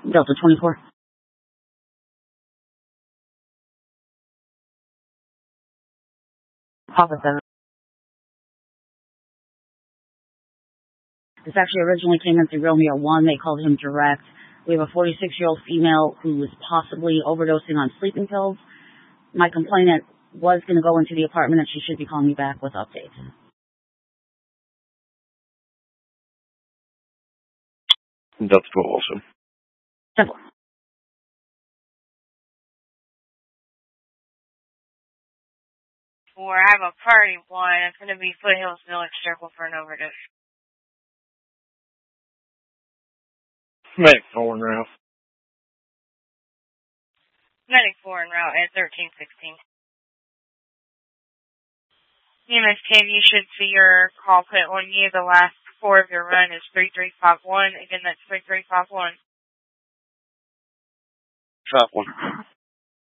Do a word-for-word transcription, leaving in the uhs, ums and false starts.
Delta twenty-four. Papa seven. This actually originally came in through Romeo one. They called him direct. We have a forty-six-year-old female who was possibly overdosing on sleeping pills. My complainant was going to go into the apartment, and she should be calling me back with updates. Delta twelve also. Simple. Four, I have a party one. It's going to be Foothills Village Circle for an overdose. Medic four en route. Medic four en route at thirteen sixteen. E M S Cave, you should see your call put on you. The last four of your run is three three five one. Again, that's three three five one. Five one.